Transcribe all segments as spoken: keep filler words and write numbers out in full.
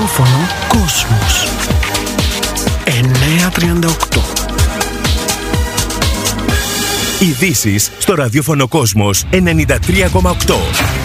Ραδιόφωνο Κόσμος εννιακόσια τριάντα οκτώ. Ειδήσεις στο ραδιόφωνο Κόσμος ενενήντα τρία κόμμα οκτώ.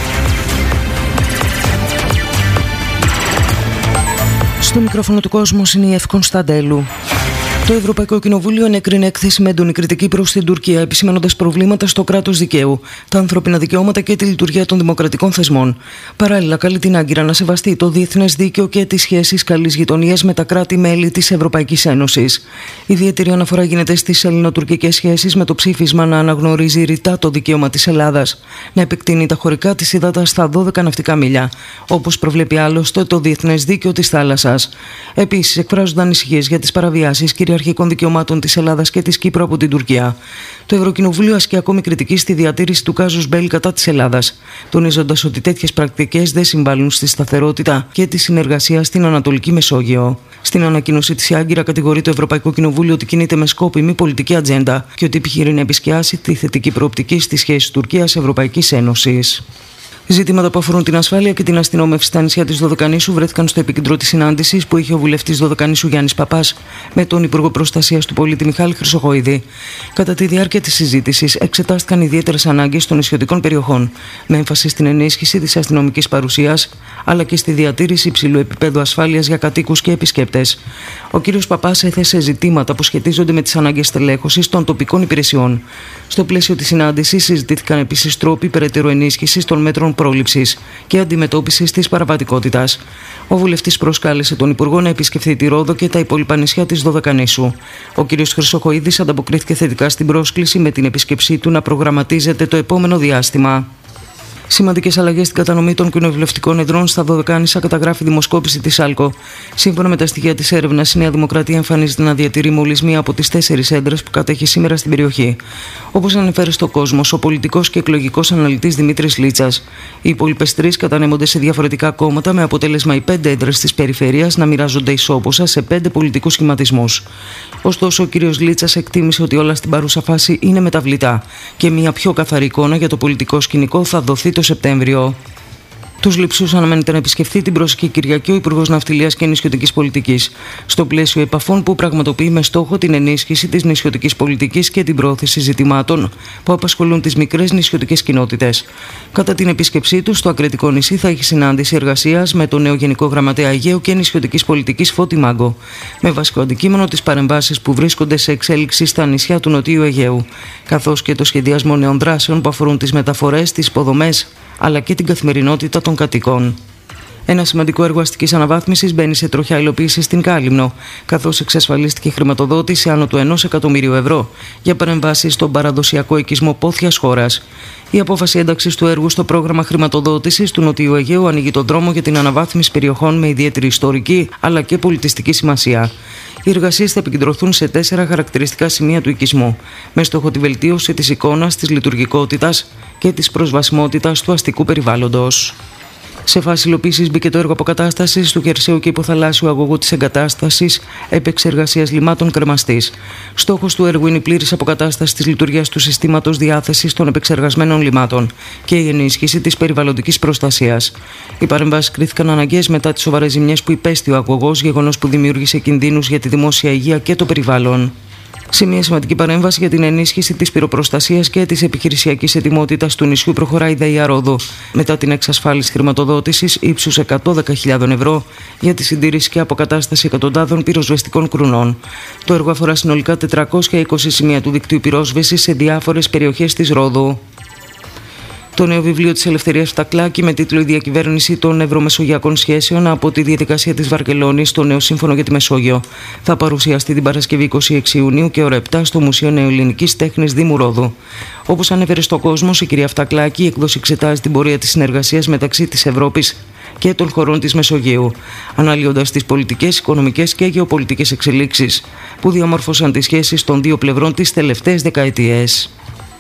Στο μικρόφωνο του Κόσμος είναι η Εύη Κωνσταντέλου. Το Ευρωπαϊκό Κοινοβούλιο ενέκρινε έκθεση με έντονη κριτική προς την Τουρκία, επισημαίνοντας προβλήματα στο κράτος δικαίου, τα ανθρώπινα δικαιώματα και τη λειτουργία των δημοκρατικών θεσμών. Παράλληλα, καλεί την Άγκυρα να σεβαστεί το διεθνές δίκαιο και τις σχέσεις καλής γειτονίας με τα κράτη-μέλη της Ευρωπαϊκής Ένωσης. Ιδιαίτερη αναφορά γίνεται στις ελληνοτουρκικές σχέσεις, με το ψήφισμα να αναγνωρίζει ρητά το δικαίωμα της Ελλάδας να επεκτείνει τα χωρικά της ύδατα στα δώδεκα ναυτικά μίλια, όπως προβλέπει άλλωστε το διεθνές δίκαιο της θάλασσας. Επίσης, εκφράζονται ανησυχίες για τις παραβιάσεις κυριαρχικών δικαιωμάτων της Ελλάδας και της Κύπρου από την Τουρκία. Το Ευρωκοινοβούλιο ασκεί ακόμη κριτική στη διατήρηση του κάζους μπέλι κατά της Ελλάδας, τονίζοντας ότι τέτοιες πρακτικές δεν συμβάλλουν στη σταθερότητα και τη συνεργασία στην Ανατολική Μεσόγειο. Στην ανακοίνωσή της, η Άγκυρα κατηγορεί το Ευρωπαϊκό Κοινοβούλιο ότι κινείται με σκόπιμη πολιτική ατζέντα και ότι επιχειρεί να επισκιάσει τη θετική προοπτική στις σχέσεις Τουρκίας-Ευρωπαϊκής Ένωσης. Ζητήματα που αφορούν την ασφάλεια και την αστυνόμευση στα νησιά της Δωδεκανήσου βρέθηκαν στο επίκεντρο της συνάντησης που είχε ο βουλευτής Δωδεκανήσου Γιάννης Παπάς με τον Υπουργό Προστασίας του Πολίτη Μιχάλη Χρυσοχοΐδη. Κατά τη διάρκεια της συζήτησης εξετάστηκαν ιδιαίτερες ανάγκες των νησιωτικών περιοχών, με έμφαση στην ενίσχυση της αστυνομικής παρουσίας αλλά και στη διατήρηση υψηλού επίπεδου ασφάλειας για κατοίκους και επισκέπτες. Ο κ. Παπάς έθεσε ζητήματα που σχετίζονται με τις ανάγκες τελέχωσης των τοπικών υπηρεσιών. Στο πλαίσιο της συνάντησης συζητήθηκαν επίσης τρόποι περαιτέρω ενίσχυσης των μέτρων πρόληψης και αντιμετώπισης της παραβατικότητας. Ο βουλευτής προσκάλεσε τον Υπουργό να επισκεφθεί τη Ρόδο και τα υπόλοιπα νησιά της Δωδεκανήσου. Ο κ. Χρυσοχοΐδης ανταποκρίθηκε θετικά στην πρόσκληση, με την επίσκεψή του να προγραμματίζεται το επόμενο διάστημα. Σημαντικές αλλαγές στην κατανομή των κοινοβουλευτικών εδρών στα Δωδεκάνησα καταγράφει η δημοσκόπηση της ΑΛΚΟ. Σύμφωνα με τα στοιχεία της έρευνας, η Νέα Δημοκρατία εμφανίζεται να διατηρεί μόλις μία από τις τέσσερις έδρες που κατέχει σήμερα στην περιοχή. Όπως αναφέρει στο Κόσμος ο πολιτικός και εκλογικός αναλυτής Δημήτρης Λίτσας, οι υπόλοιπες τρεις κατανέμονται σε διαφορετικά κόμματα, με αποτέλεσμα οι πέντε έδρες της περιφέρειας να μοιράζονται ισόποσα σε πέντε πολιτικούς σχηματισμούς. Ωστόσο, ο κ. Λίτσας εκτίμησε ότι όλα στην παρούσα φάση είναι μεταβλητά και μια πιο καθαρή εικόνα για το πολιτικό σκηνικό θα δοθεί το Σεπτέμβριο. Τους Λειψούς αναμένεται να επισκεφθεί την προσεχή Κυριακή ο Υπουργός Ναυτιλίας και Νησιωτικής Πολιτικής, στο πλαίσιο επαφών που πραγματοποιεί με στόχο την ενίσχυση της νησιωτικής πολιτικής και την πρόθεση ζητημάτων που απασχολούν τις μικρές νησιωτικές κοινότητες. Κατά την επίσκεψή του, στο Ακρετικό νησί θα έχει συνάντηση εργασίας με τον νέο Γενικό Γραμματέα Αιγαίου και Νησιωτικής Πολιτικής Φώτη Μάγκο, με βασικό αντικείμενο τις παρεμβάσεις που βρίσκονται σε εξέλιξη στα νησιά του Νοτιού Αιγαίου, καθώς και το σχεδιασμό νέων δράσεων που αφορούν τις μεταφορές, τις υποδομές αλλά και την καθημερινότητα των κατοικών. Ένα σημαντικό έργο αστικής αναβάθμισης μπαίνει σε τροχιά υλοποίηση στην Κάλυμνο, καθώς εξασφαλίστηκε χρηματοδότηση άνω του ενός εκατομμυρίου ευρώ για παρεμβάσεις στον παραδοσιακό οικισμό Πόθιας χώρας. Η απόφαση ένταξης του έργου στο πρόγραμμα χρηματοδότησης του Νοτιού Αιγαίου ανοίγει τον δρόμο για την αναβάθμιση περιοχών με ιδιαίτερη ιστορική αλλά και πολιτιστική σημασία. Οι εργασίες θα επικεντρωθούν σε τέσσερα χαρακτηριστικά σημεία του οικισμού, με στόχο τη βελτίωση της εικόνας, της λειτουργικότητας και της προσβασιμότητας του αστικού περιβάλλοντος. Σε φάση υλοποίησης μπήκε το έργο αποκατάστασης του χερσαίου και υποθαλάσσιου αγωγού της εγκατάστασης επεξεργασίας λιμάτων κρεμαστής. Στόχος του έργου είναι η πλήρης αποκατάσταση της λειτουργίας του συστήματος διάθεσης των επεξεργασμένων λιμάτων και η ενίσχυση της περιβαλλοντικής προστασίας. Οι παρεμβάσεις κρίθηκαν αναγκαίες μετά τις σοβαρές ζημιές που υπέστη ο αγωγός, γεγονός που δημιούργησε κινδύνους για τη δημόσια υγεία και το περιβάλλον. Σε μια σημαντική παρέμβαση για την ενίσχυση της πυροπροστασίας και της επιχειρησιακής ετοιμότητας του νησιού προχωράει η ΔΕΗ Ρόδο, μετά την εξασφάλιση χρηματοδότησης ύψους εκατόν δέκα χιλιάδες ευρώ για τη συντήρηση και αποκατάσταση εκατοντάδων πυροσβεστικών κρουνών. Το έργο αφορά συνολικά τετρακόσια είκοσι σημεία του δικτύου πυρόσβεσης σε διάφορες περιοχές της Ρόδου. Το νέο βιβλίο της Ελευθερίας Φτακλάκη, με τίτλο «Η διακυβέρνηση των ευρωμεσογειακών σχέσεων από τη διαδικασία της Βαρκελόνης στο νέο σύμφωνο για τη Μεσόγειο», θα παρουσιαστεί την Παρασκευή είκοσι έξι Ιουνίου και ώρα επτά στο Μουσείο Νεοελληνικής Τέχνης Δήμου Ρόδου. Όπως ανέφερε στο Κόσμος η κυρία Φτακλάκη, η έκδοση εξετάζει την πορεία της συνεργασίας μεταξύ της Ευρώπης και των χωρών της Μεσογείου, αναλύοντας τις πολιτικές, οικονομικές και γεωπολιτικές εξελίξεις που διαμόρφωσαν τις σχέσεις των δύο πλευρών τις τελευταίες δεκαετίες.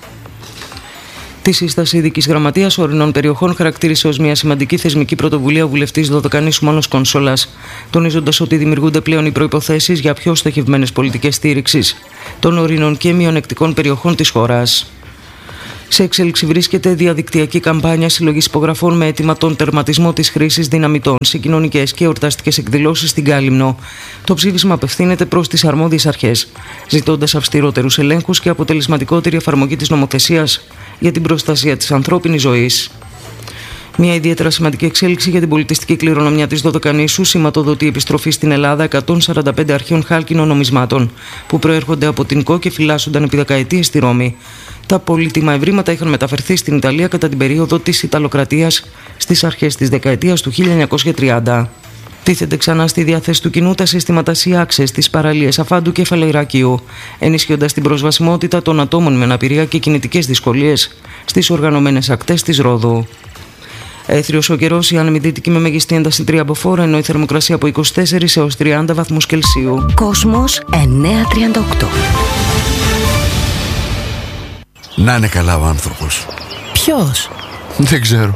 Τη σύσταση ειδικής γραμματείας ορεινών περιοχών χαρακτήρισε ως μια σημαντική θεσμική πρωτοβουλία ο βουλευτής Δωδεκανήσου Μάνος Κονσόλας, τονίζοντας ότι δημιουργούνται πλέον οι προϋποθέσεις για πιο στοχευμένες πολιτικές στήριξης των ορεινών και μειονεκτικών περιοχών της χώρας. Σε εξέλιξη βρίσκεται διαδικτυακή καμπάνια συλλογής υπογραφών με αίτημα τον τερματισμό της χρήσης δυναμητών σε κοινωνικές και εορταστικές εκδηλώσεις στην Κάλυμνο. Το ψήφισμα απευθύνεται προς τις αρμόδιες αρχές, ζητώντας αυστηρότερους ελέγχους και αποτελεσματικότερη εφαρμογή της νομοθεσίας για την προστασία της ανθρώπινης ζωής. Μια ιδιαίτερα σημαντική εξέλιξη για την πολιτιστική κληρονομιά της Δωδεκανήσου σηματοδοτεί η επιστροφή στην Ελλάδα εκατόν σαράντα πέντε αρχαίων χάλκινων νομισμάτων που προέρχονται από την Κο και φυλάσσονταν επί δεκαετίες στη Ρώμη. Τα πολύτιμα ευρήματα είχαν μεταφερθεί στην Ιταλία κατά την περίοδο της Ιταλοκρατίας στις αρχές της δεκαετίας του χίλια εννιακόσια τριάντα. Τίθενται ξανά στη διάθεση του κοινού τα συστήματα ΣΥΑΞΕ στις παραλίες Αφάντου και Φαλεϊράκιου, ενισχύοντας την προσβασιμότητα των ατόμων με αναπηρία και κινητικές δυσκολίες στις οργανωμένες ακτές της Ρόδου. Έθριος ο καιρός, η άνεμη δυτική με μέγιστη ένταση τρία μποφόρ, ενώ η θερμοκρασία από είκοσι τέσσερα έως τριάντα βαθμούς Κελσίου. Κόσμος εννιακόσια τριάντα οκτώ. Να είναι καλά ο άνθρωπος. Ποιος? Δεν ξέρω.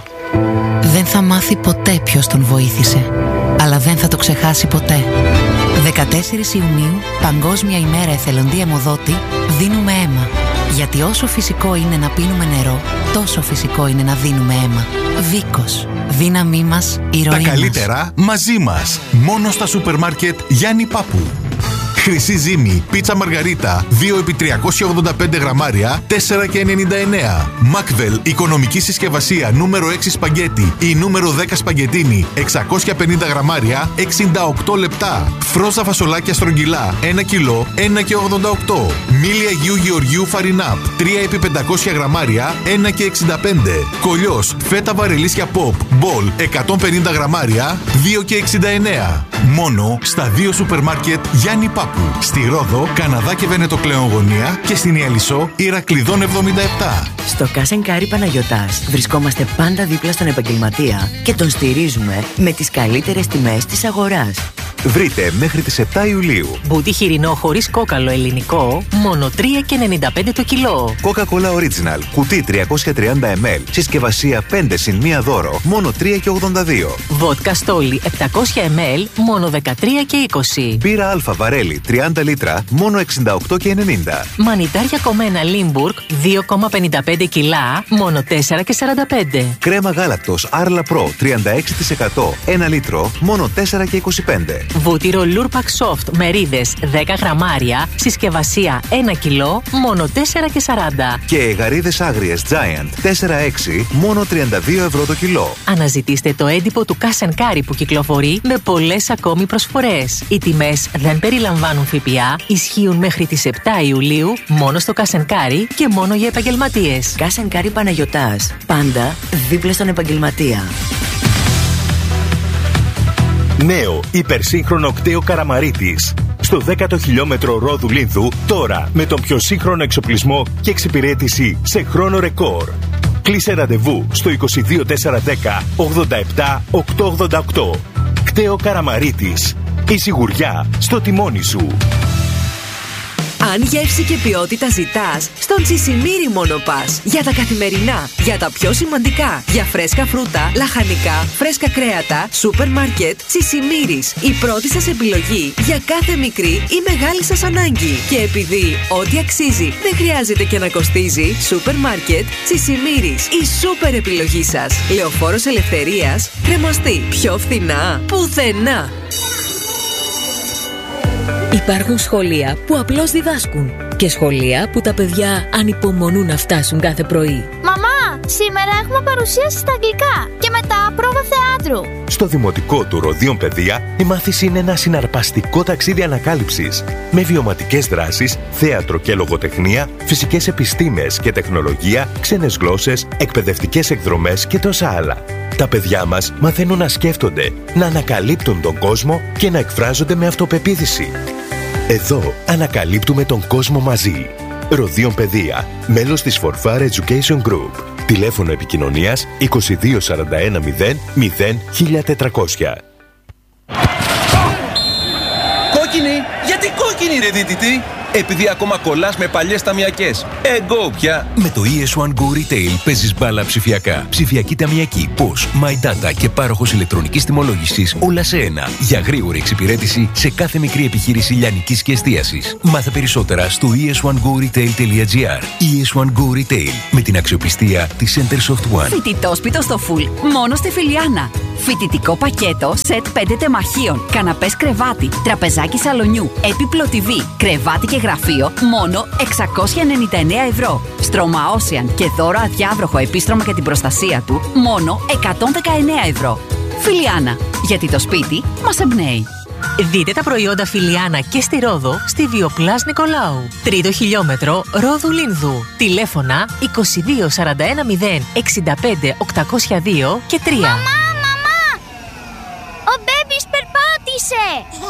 Δεν θα μάθει ποτέ ποιος τον βοήθησε, αλλά δεν θα το ξεχάσει ποτέ. δεκατέσσερις Ιουνίου, Παγκόσμια ημέρα εθελοντή αιμοδότη, δίνουμε αίμα. Γιατί όσο φυσικό είναι να πίνουμε νερό, τόσο φυσικό είναι να δίνουμε αίμα. Βίκος. Δύναμή μας, η ροή μας. Τα καλύτερα μαζί μας. Μόνο στα σούπερ μάρκετ Γιάννη Πάπου. Χρυσή ζύμη, πίτσα μαργαρίτα, δύο επί τριακόσια ογδόντα πέντε γραμμάρια, τέσσερα και ενενήντα εννέα. Μάκβελ, οικονομική συσκευασία, νούμερο έξι σπαγκέτι ή νούμερο δέκα σπαγκετίνι, εξακόσια πενήντα γραμμάρια, εξήντα οκτώ λεπτά. Φρόζα φασολάκια στρογγυλά, ένα κιλό, ένα και ογδόντα οκτώ. Μίλι Αγίου Γεωργίου Φαρινάπ, τρία επί πεντακόσια γραμμάρια, ένα και εξήντα πέντε. Κολλιός, φέτα βαρελίσια Pop, Ball, εκατόν πενήντα γραμμάρια, δύο και εξήντα εννέα. Μόνο στα δύο σούπερ μάρκετ Γιάννη Πάπου. Στη Ρόδο, Καναδά και Βενετοκλέον γωνία και στην Ιαλισσό, Ηρακλειδών εβδομήντα επτά. Στο Cash and Carry Παναγιωτάς βρισκόμαστε πάντα δίπλα στον επαγγελματία και τον στηρίζουμε με τις καλύτερες τιμές της αγοράς. Βρείτε μέχρι τις επτά Ιουλίου μπούτι χοιρινό χωρίς κόκαλο ελληνικό, μόνο τρία και ενενήντα πέντε το κιλό. Coca-Cola Original, κουτί τριακόσια τριάντα μιλιλίτρα, συσκευασία πέντε συν ένα δώρο, μόνο τρία και ογδόντα δύο. Βότκα Στόλι επτακόσια μιλιλίτρα, μόνο δεκατρία και είκοσι. Μπύρα Αλφα Βαρέλι τριάντα λίτρα, μόνο εξήντα οκτώ και ενενήντα. Μανιτάρια κομμένα Λίμπουργκ δύο κόμμα πενήντα πέντε κιλά, μόνο τέσσερα και σαράντα πέντε. Κρέμα γάλακτος Arla Pro τριάντα έξι τοις εκατό, ένα λίτρο, μόνο τέσσερα και είκοσι πέντε. Βούτυρο Λούρπακ Soft μερίδες δέκα γραμμάρια, συσκευασία ένα κιλό, μόνο τέσσερα και σαράντα. Και γαρίδες άγριες Giant τέσσερα έξι, μόνο τριάντα δύο ευρώ το κιλό. Αναζητήστε το έντυπο του Cash and Carry που κυκλοφορεί με πολλές ακόμη προσφορές. Οι τιμές δεν περιλαμβάνουν ΦΠΑ, ισχύουν μέχρι τις επτά Ιουλίου, μόνο στο Cash and Carry και μόνο για επαγγελματίες. Cash and Carry Παναγιωτάς, πάντα δίπλα στον επαγγελματία. Νέο υπερσύγχρονο κτέο Καραμαρίτης. Στο δέκατο χιλιόμετρο Ρόδου Λίνθου, τώρα με τον πιο σύγχρονο εξοπλισμό και εξυπηρέτηση σε χρόνο ρεκόρ. Κλείσε ραντεβού στο είκοσι δύο τετρακόσια δέκα ογδόντα επτά οκτακόσια ογδόντα οκτώ. Κτέο Καραμαρίτης. Η σιγουριά στο τιμόνι σου. Αν γεύση και ποιότητα ζητάς, στον Τσισιμίρι μόνο πας. Για τα καθημερινά, για τα πιο σημαντικά, για φρέσκα φρούτα, λαχανικά, φρέσκα κρέατα, σούπερ μάρκετ, Τσισιμίρις. Η πρώτη σας επιλογή για κάθε μικρή ή μεγάλη σας ανάγκη. Και επειδή ό,τι αξίζει δεν χρειάζεται και να κοστίζει, σούπερ μάρκετ, Τσισιμίρις. Η σούπερ επιλογή σας. Λεωφόρος Ελευθερίας, κρεμαστή. Πιο φθηνά, πουθενά. Υπάρχουν σχολεία που απλώς διδάσκουν και σχολεία που τα παιδιά ανυπομονούν να φτάσουν κάθε πρωί. Μαμά, σήμερα έχουμε παρουσίαση στα αγγλικά και μετά πρόβα θεάτρου. Στο Δημοτικό του Ροδίων Παιδεία, η μάθηση είναι ένα συναρπαστικό ταξίδι ανακάλυψης με βιωματικές δράσεις, θέατρο και λογοτεχνία, φυσικές επιστήμες και τεχνολογία, ξένες γλώσσες, εκπαιδευτικές εκδρομές και τόσα άλλα. Τα παιδιά μας μαθαίνουν να σκέφτονται, να ανακαλύπτουν τον κόσμο και να εκφράζονται με αυτοπεποίθηση. Εδώ ανακαλύπτουμε τον κόσμο μαζί. Ροδίων Παιδεία, μέλος της Forfar Education Group. Τηλέφωνο επικοινωνίας είκοσι δύο σαράντα ένα μηδέν μηδέν χίλια τετρακόσια. Κόκκινη! Γιατί κόκκινη ρε δίτητη! επειδή ακόμα κολλάς με παλιές ταμιακές. Εγκό πια! Με το ι ες One Go Retail παίζεις μπάλα ψηφιακά. Ψηφιακή ταμιακή, Posh, My Data και πάροχος ηλεκτρονικής τιμολόγησης, όλα σε ένα. Για γρήγορη εξυπηρέτηση σε κάθε μικρή επιχείρηση λιανικής και εστίασης. Μάθε περισσότερα στο ι ες one go retail dot g r. ι ες One Go Retail, με την αξιοπιστία της Centersoft One. Φοιτητόσπιτο στο Full, μόνο στη Φιλιάνα. Φοιτητικό πακέτο, σετ πέντε τεμαχίων, καναπές κρεβάτι, τραπεζάκι σαλονιού, έπιπλο τι βι, κρεβάτι και γραφείο, μόνο εξακόσια ενενήντα εννέα ευρώ. Στρώμα Ocean και δώρο αδιάβροχο επίστρωμα για την προστασία του, μόνο εκατόν δεκαεννέα ευρώ. Φιλιάνα, γιατί το σπίτι μας εμπνέει. Δείτε τα προϊόντα Φιλιάνα και στη Ρόδο στη Βιοπλάς Νικολάου. Τρίτο χιλιόμετρο Ρόδου Λίνδου. Τηλέφωνα είκοσι δύο σαράντα ένα μηδέν εξήντα πέντε οκτακόσια δύο και τρία. Μαμά, μαμά! Ο μπέμπις περπάτησε!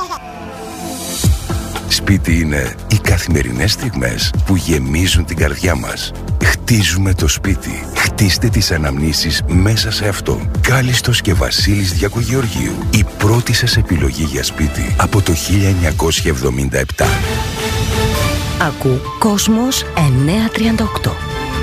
Σπίτι είναι οι καθημερινές στιγμές που γεμίζουν την καρδιά μας. Χτίζουμε το σπίτι. Χτίστε τις αναμνήσεις μέσα σε αυτό. Κάλιστος και Βασίλης Διακογεωργίου. Η πρώτη σας επιλογή για σπίτι από το χίλια εννιακόσια εβδομήντα επτά. Ακού Κόσμος εννιακόσια τριάντα οκτώ.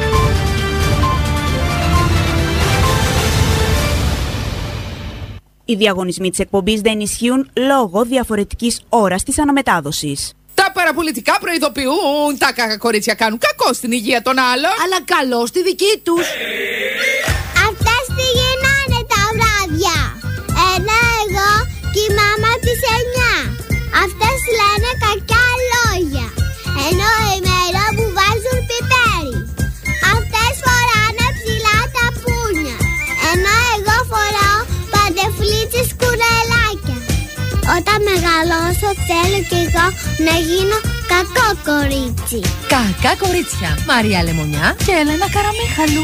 Οι διαγωνισμοί της εκπομπής δεν ισχύουν λόγω διαφορετικής ώρας της αναμετάδοσης. Τα παραπολιτικά προειδοποιούν, τα κακά κορίτσια κάνουν κακό στην υγεία των άλλων, αλλά καλό στη δική τους. Αυτές τι γίνανε τα βράδια. Ενώ εγώ κοιμάμαι τις εννιά. Αυτές λένε κακιά λόγια. Ενώ ημέρα που βάζουν πιπέρι. Αυτές φοράνε ψηλά τα πούνια. Ενώ εγώ φοράω παντεφλίτσες κουρελάκια. Όταν μεγαλώσω θέλω κι εγώ να γίνω κακό κορίτσι. Κακά κορίτσια. Μαρία Λεμονιά και Έλενα Καραμίχαλου.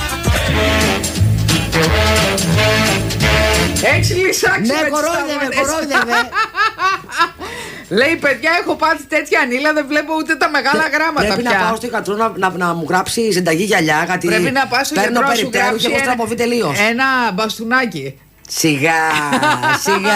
Έχεις λυσάξει ναι, με τις κορόιδευε, κορόιδευε. Λέει, παιδιά, έχω πάθει τέτοια ανήλα, δεν βλέπω ούτε τα μεγάλα γράμματα. Πρέπει πια. να πάω στο γιατρό να, να, να μου γράψει συνταγή γυαλιά. Γιατί πρέπει να πάω στο γιατρό να σου γράψει και ένα, τελείως. ένα μπαστούνάκι. Σιγά, σιγά.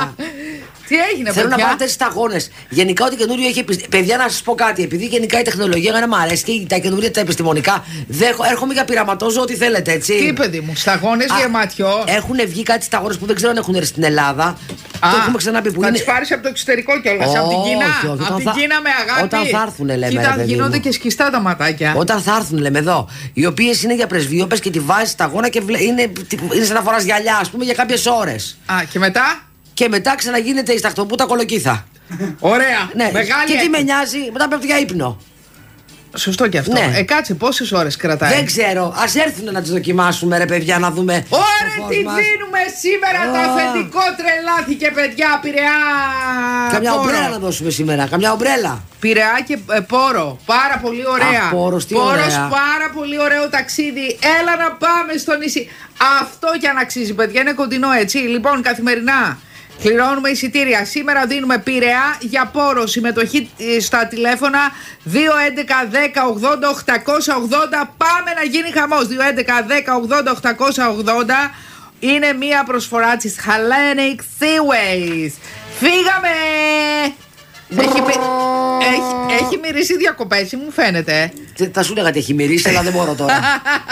Τι έγινε, θέλω παιδιά? να πάρω τέσσερις σταγόνες. Γενικά, ό,τι καινούριο έχει επιστημονικά. Παιδιά, να σας πω κάτι. Επειδή γενικά η τεχνολογία εμένα μου αρέσει και τα καινούρια τα επιστημονικά. Δέχω, έρχομαι για πειραματόζω ό,τι θέλετε, έτσι. Τι, παιδί μου, σταγόνες γεματιό. Έχουν βγει κάτι σταγόνες που δεν ξέρω αν έχουν έρθει στην Ελλάδα. Α, το έχουμε ξαναπεί. Που θα είναι... τις πάρεις από το εξωτερικό κιόλας. Από την Κίνα. Από την Κίνα με αγάπη. Όταν θα έρθουν, λέμε. Κοίτα, γίνονται και σκιστά τα ματάκια. Όταν θα έρθουν, λέμε εδώ. Οι οποίες είναι για πρεσβείωπες και τη βάζεις σταγόνα και είναι, είναι σαν να φοράς γυαλιά, ας πούμε, για κάποιες ώρες. Α, και μετά. Και μετά ξαναγίνεται η σταχτοπούτα κολοκύθα. Ωραία. Ναι. Μεγάλη. Και τι με νοιάζει, μετά πέφτει για ύπνο. Σωστό και αυτό. Ναι. Ε, κάτσε, πόσες ώρες κρατάει? Δεν ξέρω. Ας έρθουν να τις δοκιμάσουμε, ρε παιδιά, να δούμε. Ωραία, τι μας δίνουμε σήμερα. Oh. Το αφεντικό τρελάθηκε, παιδιά. Πειραιά. Καμιά πόρο. ομπρέλα να δώσουμε σήμερα. Καμιά ομπρέλα. Πειραιά και ε, πόρο. Πάρα πολύ ωραία. Αχ, πόρος, τι πόρος, ωραία. πάρα πολύ ωραίο ταξίδι. Έλα να πάμε στο νησί. Αυτό κι αν αξίζει, παιδιά. Είναι κοντινό, έτσι. Λοιπόν, καθημερινά. Πληρώνουμε εισιτήρια. Σήμερα δίνουμε Πειραιά για πόρο. Συμμετοχή στα τηλέφωνα δύο έντεκα δέκα ογδόντα οκτακόσια ογδόντα. Πάμε να γίνει χαμός. δύο έντεκα δέκα ογδόντα οκτακόσια ογδόντα. Είναι μία προσφορά της Hellenic Seaways. Φύγαμε! Έχει, έχει, έχει μυρίσει διακοπές, μου φαίνεται. Θα σου λέγα ότι έχει μυρίσει, αλλά δεν μπορώ τώρα.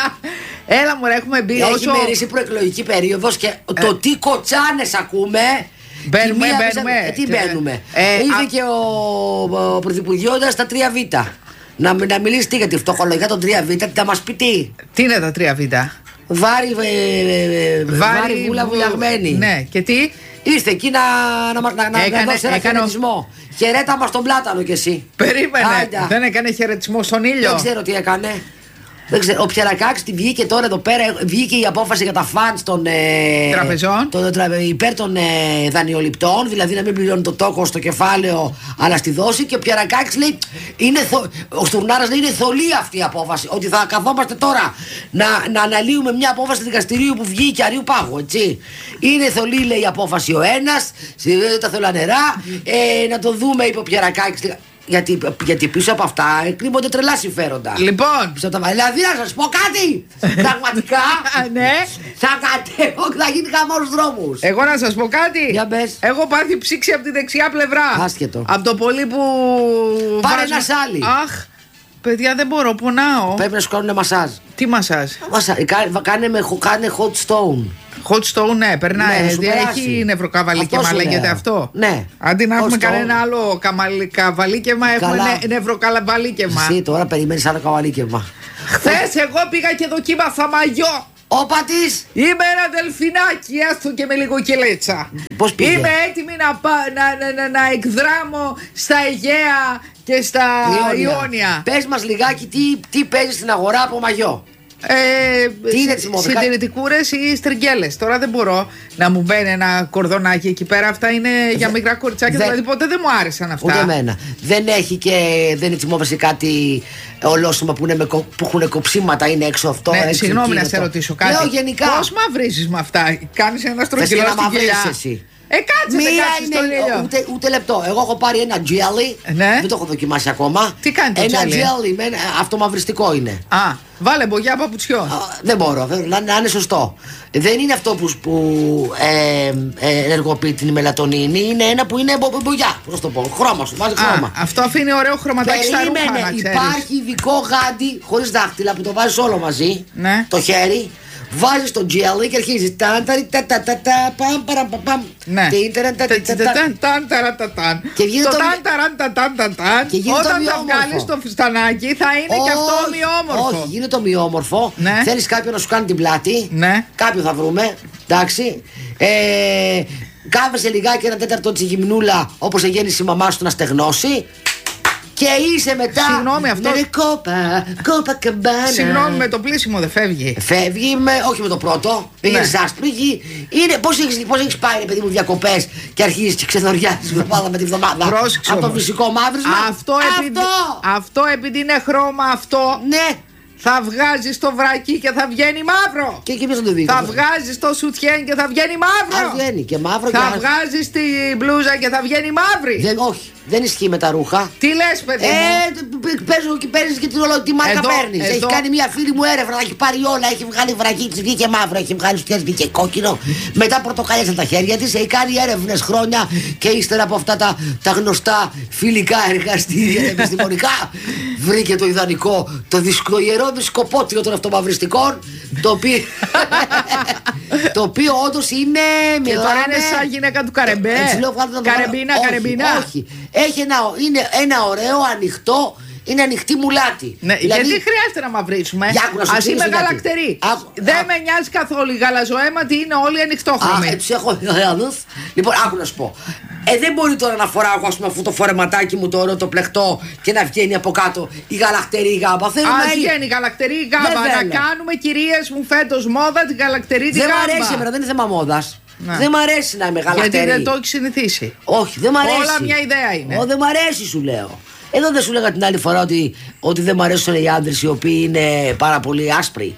Έλα μωρέ, έχουμε μπει έχει όσο... μυρίσει προεκλογική περίοδος και ε... το τι κοτσάνες ακούμε. Μπαίνουμε, μπαίνουμε. Ε, τι μπαίνουμε. Ε, Είδε α... και ο, ο πρωθυπουργιώντας στα τρία β. Να, να μιλήσει τι για τη φτωχολογία των τρία β, θα μας πει τι. Τι είναι τα τρία β? Βάρη, ε, βάρη βούλα βουλιαγμένη. Ναι, και τι? Ήρθε εκεί να, να, να, να, έκανε, να δώσει ένα έκανε... χαιρετισμό. Χαιρέτα μας τον Πλάτανο κι εσύ. Περίμενε. Άιντα. Δεν έκανε χαιρετισμό στον ήλιο. Δεν ξέρω τι έκανε. Δεν ξέρω. Ο Ψερακάκης τη βγήκε τώρα εδώ πέρα. Βγήκε η απόφαση για τα φαντς των ε, τραπεζών. Των, τρα, υπέρ των ε, δανειοληπτών. Δηλαδή να μην πληρώνει το τόκο στο κεφάλαιο, αλλά στη δόση. Και ο Ψερακάκης λέει. Είναι θο, ο Στουρνάρας λέει είναι θολή αυτή η απόφαση. Ότι θα καθόμαστε τώρα να, να αναλύουμε μια απόφαση δικαστηρίου που βγήκε αρίου πάγου. Έτσι. Είναι θολή, λέει η απόφαση ο ένας. Τα θολά νερά. Ε, να το δούμε, είπε ο Ψερακάκης. Γιατί, γιατί πίσω από αυτά κρύβονται τρελά συμφέροντα. Λοιπόν. Δηλαδή να σας πω κάτι. Πραγματικά. Ναι. Θα κατέβω και θα γίνει χαμός δρόμους. Εγώ να σας πω κάτι. Για πες. Έχω πάθει ψήξη από τη δεξιά πλευρά. Άσχετο. Από το πολύ που. Πάρε βάζω... ένα σάλι. Αχ. Παιδιά δεν μπορώ, πονάω. Πρέπει να σου κάνουν μασάζ. Τι μασάζ? Μασάζ. Κάνε, με, κάνε hot stone. Hot stone, ναι, περνάει. Ναι, έχει νευροκαβαλίκαιμα, λέγεται αυτό. Ναι. Αντί να έχουμε κανένα άλλο καβαλίκαιμα, έχουμε νευροκαβαλίκαιμα. Εσύ τώρα περιμένεις άλλο καβαλίκαιμα. Χθες εγώ πήγα και δοκίμασα μαγιό. Όπα της. Είμαι ένα δελφινάκι, έστω και με λίγο κελέτσα. Πώς πήγε? Είμαι έτοιμη να, να, να, να, να εκδράμω στα Αιγαία και στα Ιόνια. Ιόνια. Πες μας λιγάκι τι, τι παίζει στην αγορά από μαγιό. Ε, τι είναι τις μόδες? Συντηρητικούρες ή στριγγέλες. Τώρα δεν μπορώ να μου μπαίνει ένα κορδονάκι εκεί πέρα. Αυτά είναι Δε, για μικρά κοριτσάκια. Δε, δηλαδή ποτέ δεν μου άρεσαν αυτά. Ούτε εμένα. Δεν έχει και δεν τσιμόβεσαι κάτι ολόσωμα που, με, που έχουν κοψίματα, είναι έξω αυτό. Ναι, συγγνώμη να σε ρωτήσω κάτι. Λέω γενικά. Πώς μαυρίζεις με αυτά? Κάνεις ένα στρογγυλό στην κοιλιά. Εσύ. Ε, κάτσε, Μία δεν κάτσεις είναι, στον ήλιο. Ούτε, ούτε λεπτό. Εγώ έχω πάρει ένα jelly. Ναι. Δεν το έχω δοκιμάσει ακόμα. Τι κάνει το ένα jelly? Ένα jelly, με, αυτομαυριστικό είναι. Α, βάλε μπογιά παπουτσιών. Δεν μπορώ, να, να είναι σωστό. Δεν είναι αυτό που, που ε, ε, ενεργοποιεί την μελατονίνη. Είναι ένα που είναι μπο, μπογιά. Πώς το πω, χρώμα σου, βάζει χρώμα. Α, αυτό αφήνει ωραίο χρωματάκι στα ρούχα, να ξέρεις. Υπάρχει ειδικό γάντι χωρίς δάχτυλα που το βάζεις όλο μαζί. Ναι. Το χέρι. Βάζεις το jelly και αρχίζεις. Ταν τα τα τα τα τα παμ παραμ παμ. Ναι. Και γίνεται τα τα τα τα. Και γίνεται το ταν ταραν τα ταν τα ταν. Όταν τα βγάλεις το φουστανάκι θα είναι και αυτό ομοιόμορφο. Όχι, γίνεται ομοιόμορφο. Θέλεις κάποιον να σου κάνει την πλάτη. Ναι. Κάποιον θα βρούμε. Εντάξει. Κάβεσαι λιγάκι ένα τέταρτο τη γυμνούλα όπως εγέννησε η μαμά σου να στεγνώσει. Και είσαι μετά. Συγγνώμη, αυτό. Ναι, κόπα, κόπα καμπάνα. Συγγνώμη, με το πλήσιμο δεν φεύγει. Φεύγει, με, όχι με το πρώτο. Πήγε ναι. Ζάστριγη. Είναι πώς έχεις, πώς έχεις πάει, παιδί μου, διακοπές και αρχίζεις και ξεθοριάζεις εβδομάδα με τη βδομάδα. Πρόσεξε. Από το φυσικό μαύρισμα. Αυτό, αυτό. Επειδή, αυτό επειδή είναι χρώμα αυτό. Ναι. Θα βγάζεις το βρακί και θα βγαίνει μαύρο. Και εκεί θα το δει. Θα βγάζεις το σουτιέν και θα βγαίνει μαύρο. Θα βγαίνει και μαύρο. Θα και βγάζεις τη μπλούζα και θα βγαίνει μαύρη. Δεν, όχι, δεν ισχύει με τα ρούχα. Τι λες, παιδί μου? Ε, παίζω και παίρνεις και τη μάρκα παίρνεις. Έχει κάνει μια φίλη μου έρευνα, έχει πάρει όλα. Έχει βγάλει βρακί, της βγήκε μαύρο, έχει βγάλει σουτιέν, βγήκε κόκκινο. Μετά πορτοκαλιά τα χέρια της. Έχει κάνει έρευνες χρόνια και ύστερα από αυτά τα, τα γνωστά φιλικά εργαστήρια επιστημονικά βρήκε το ιδανικό, το δυσκολιερό δισκοπότριο των αυτομαυριστικών, το οποίο, το οποίο όντως είναι. Και τώρα είναι σαν γυναίκα του Καρεμπέ. Καρεμπίνα, καρεμπίνα. Όχι. Έχει ένα, είναι ένα ωραίο ανοιχτό. Είναι ανοιχτή μουλάτη. Ναι, δηλαδή, γιατί χρειάζεται να μαυρίσουμε. Ας είμαι γαλακτερή. Δεν α, με νοιάζει καθόλου. Η γαλαζοαίματη είναι όλοι ανοιχτόχρωμοι. Α, έτσι έχω. Λοιπόν, άκου να σου πω. Ε, δεν μπορεί τώρα να φοράω εγώ, ας πούμε, αυτό το φορεματάκι μου το ωραίο το πλεκτό και να βγαίνει από κάτω η γαλακτερή γάμπα. Α, βγαίνει η γαλακτερή γάμπα. Να κάνουμε, κυρίες μου, φέτος μόδα την γαλακτερή τη γάμπα. Δεν μ' αρέσει εμένα, δεν είναι θέμα μόδας. Δεν μ' αρέσει να είμαι γαλακτερή. Γιατί δεν το έχει συνηθίσει. Όχι, δεν μ' αρέσει. Όλα μια ιδέα είναι. Ω, δεν μ' αρέσει, σου λέω. Εδώ δεν σου λέγα την άλλη φορά ότι, ότι δεν μ' αρέσουν οι άντρες οι οποίοι είναι πάρα πολύ άσπροι.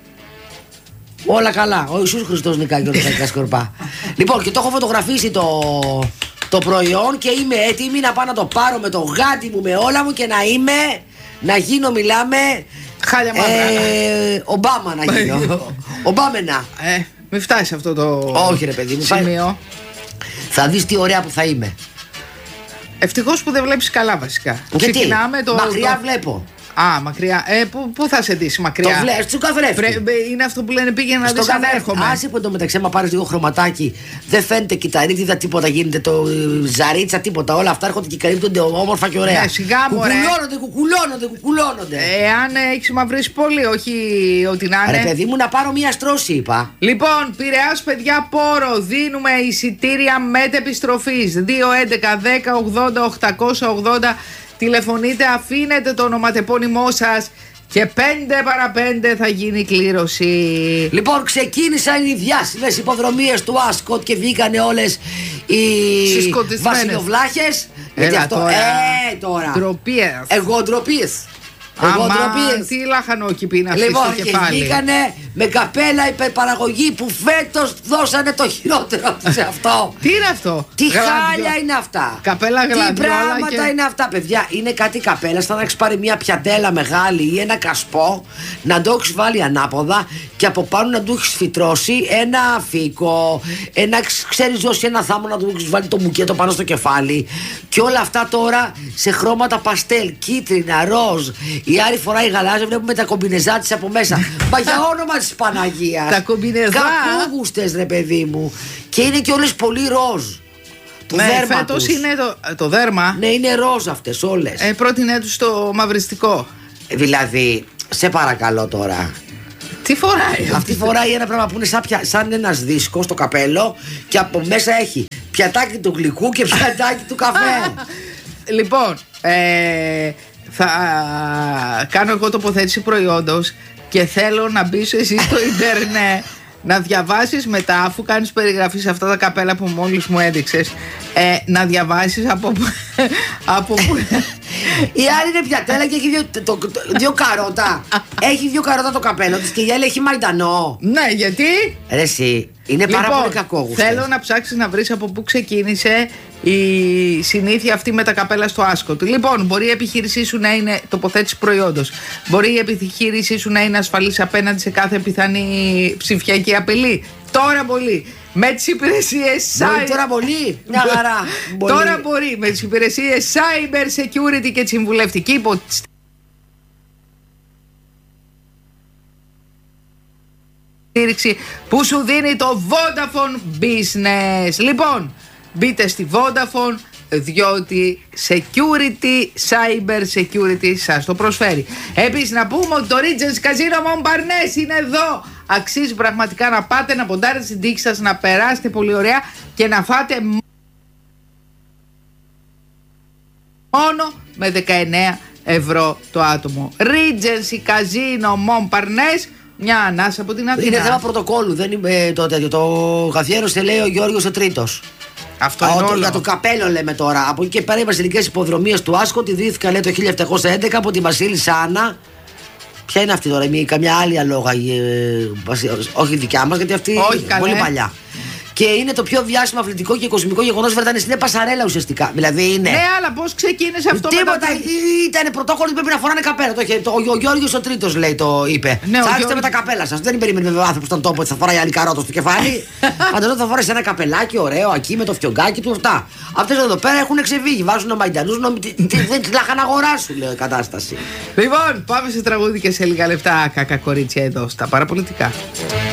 Όλα καλά. Ο Ιησούς Χριστός νικάει και όλα τα σκορπά. Λοιπόν, και το έχω φωτογραφίσει το, το προϊόν και είμαι έτοιμη να πάω να το πάρω με το γάτι μου, με όλα μου και να είμαι, να γίνω, μιλάμε. Χάλια μαύρα. Ε, Ομπάμα να γίνω. Ομπάμενα. Ε, μην φτάσει αυτό το. Όχι, ρε παιδί μου. Σημείο. Θα δεις τι ωραία που θα είμαι. Ευτυχώς που δεν βλέπεις καλά, βασικά. Γιατί? Το, μακριά το... βλέπω. Α, μακριά. Ε, πού, πού θα σε ντύσει μακριά? Το βλέπεις στο καθρέφτη. Είναι αυτό που λένε πήγαινε να δεις αν έρχομαι. Άσε που εντωμεταξύ, άμα πάρεις λίγο χρωματάκι, δεν φαίνεται κυταρίτιδα, τίποτα γίνεται. Το ζαρίτσα, τίποτα. Όλα αυτά έρχονται και καλύπτονται όμορφα και ωραία. Ναι, σιγά μου, κουκουλώνονται, κουκουλώνονται, κουκουλώνονται. Εάν έχεις μαυρίσει πολύ, όχι ότι να είναι. Ρε παιδί μου, να πάρω μία στρώση, είπα. Λοιπόν, Πειραιάς, παιδιά, Πόρο. Δίνουμε εισιτήρια μετεπιστροφής. δύο έντεκα δέκα ογδόντα οκτακόσια ογδόντα. Τηλεφωνείτε, αφήνετε το ονοματεπώνυμό σας και πέντε παρά πέντε θα γίνει η κλήρωση. Λοιπόν, ξεκίνησαν οι διάσημες υποδρομίες του Άσκοτ και βγήκανε όλες οι βασιλοβλάχες. Γιατί αυτό, τώρα. Ε, τώρα. Ντροπίες. Εγώ ντροπίες. Εγώ ντροπίες. Τι λαχανόκηπη είναι αυτή λοιπόν, στο κεφάλι. Λοιπόν, και βγήκανε με καπέλα υπερπαραγωγή που φέτος δώσανε το χειρότερο σε αυτό. Τι είναι αυτό? Τι χάλια είναι αυτά. Καπέλα γλαντιόλα. Τι πράγματα και... είναι αυτά, παιδιά. Είναι κάτι καπέλα, σαν να έχεις πάρει μια πιατέλα μεγάλη ή ένα κασπό, να το έχεις βάλει ανάποδα και από πάνω να του έχεις φυτρώσει ένα φύκο, ένα, ξέρεις, δώσει ένα θάμο να του έχεις βάλει το μπουκέτο πάνω στο κεφάλι. Και όλα αυτά τώρα σε χρώματα παστέλ, κίτρινα, ροζ. Η άλλη φορά η γαλάζια, βλέπουμε τα κομπινεζά της από μέσα. Μα για όνομα της Παναγίας. Τα κομπινεζά. Κακούγουστες, ρε παιδί μου. Και είναι και όλες πολύ ροζ. Το ναι, δέρμα φέτος τους. είναι το, το δέρμα. Ναι, είναι ροζ αυτές όλες. Ε, πρότεινε τους το μαυριστικό. Ε, δηλαδή, σε παρακαλώ τώρα. Τι φοράει? Αυτή φοράει ένα πράγμα που είναι σαν, πια, σαν ένας δίσκος στο καπέλο και από μέσα έχει πιατάκι του γλυκού και πιατάκι του καφέ. Λοιπόν, ε, θα κάνω εγώ τοποθέτηση προϊόντος και θέλω να μπεις εσύ στο ίντερνετ να διαβάσεις μετά, αφού κάνεις περιγραφή σε αυτά τα καπέλα που μόλις μου έδειξες, ε, να διαβάσεις από, από που... Η άλλη είναι πιατέλα και έχει δύο, το, το, δύο καρότα. Έχει δύο καρότα το καπέλο της και η άλλη έχει μαϊντανό. Ναι, γιατί? Ρε εσύ, είναι πάρα λοιπόν, πολύ κακόγουστες. Θέλω να ψάξεις να βρεις από πού ξεκίνησε η συνήθεια αυτή με τα καπέλα στο άσκο του. Λοιπόν, μπορεί η επιχείρησή σου να είναι τοποθέτηση προϊόντος. Μπορεί η επιχείρησή σου να είναι ασφαλής απέναντι σε κάθε πιθανή ψηφιακή απειλή. Τώρα πολύ. Με τις υπηρεσίες Μπορεί τώρα πολύ. Μια χαρά. Τώρα μπορεί με τις υπηρεσίες Cyber Security και τη συμβουλευτική υποστήριξη που σου δίνει το Vodafone Business. Λοιπόν, μπείτε στη Vodafone, διότι security, cyber security σας το προσφέρει. Επίσης να πούμε ότι το Regency Casino Montparnasse είναι εδώ. Αξίζει πραγματικά να πάτε, να ποντάρετε στην τύχη σας, να περάσετε πολύ ωραία και να φάτε μόνο με δεκαεννέα ευρώ το άτομο. Regency Casino Montparnasse, μια ανάσα από την Αθήνα. Είναι θέμα πρωτοκόλλου, δεν είναι το τέτοιο. Το καθιέρωσε, λέει, ο Γιώργος ο Τρίτος. Αυτό είναι όλο. Για το καπέλο λέμε τώρα. Από εκεί και πέρα οι βασιλικές υποδρομίες του Άσκο τη δίθηκαν, λέει, το χίλια επτακόσια έντεκα από τη Βασίλισσα Άννα. Ποια είναι αυτή τώρα, η, καμιά άλλη αλόγα, ε, όχι δικιά μας, γιατί αυτή είναι πολύ παλιά. Και είναι το πιο διάσημο αθλητικό και κοσμικό γεγονός Βρετανίας. Είναι πασαρέλα ουσιαστικά. Δηλαδή είναι. Ναι, αλλά πώς ξεκίνησε αυτό? Τίποτα. Μετά... Ήταν πρωτόκολλο ότι πρέπει να φοράνε καπέλα. Το, το, ο, ο Γιώργος ο Τρίτος, λέει, το είπε. Ναι, θα έρθετε με τα καπέλα σας. Δεν περίμενε βέβαια ο άνθρωπος στον τόπο ότι θα φοράει άλλη καρότα στο κεφάλι. Φανταζόταν θα φορέσει ένα καπελάκι ωραίο εκεί με το φιωγκάκι του. Αυτά. Αυτές εδώ πέρα έχουν ξεφύγει. Βάζουν μαϊντανούς. Δεν τη λάχαν αγοράσουν, λέει, η κατάσταση. Λοιπόν, πάμε σε τραγούδι και σε λίγα λεπτά, κακά κορίτσια εδώ στα παραπολιτικά.